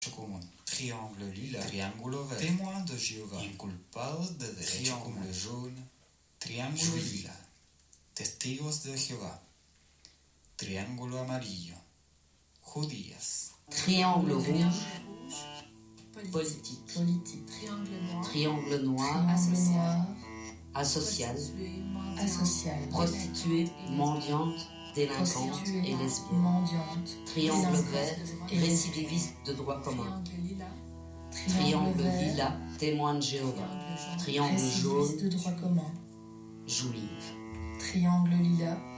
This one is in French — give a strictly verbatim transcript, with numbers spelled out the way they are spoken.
común. Triangle lila, triángulo verde, témoin de Jéhovah, inculpados de derecho común, jaune, triángulo lila, testigos de Jehová, triángulo amarillo, judías, triangle rouge, politique, politique, triangle noir, triangle noir, asocial, asocial, asocial, prostituée, mendiante, délinquante prostituée, et lesbienne, mendiante, triangle délinquante vert, et récidiviste de droit commun, triangle lila, triangle vert, lilas, témoin de Jéhovah, triangle récidiviste jaune, de droit commun, juive, triangle lila,